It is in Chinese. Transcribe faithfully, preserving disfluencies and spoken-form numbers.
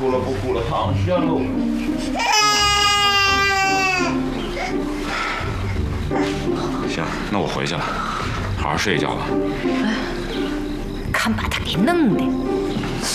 哭了，不哭了，躺下喽。行，那我回去了，好好睡一觉吧。 哎，看把他给弄的。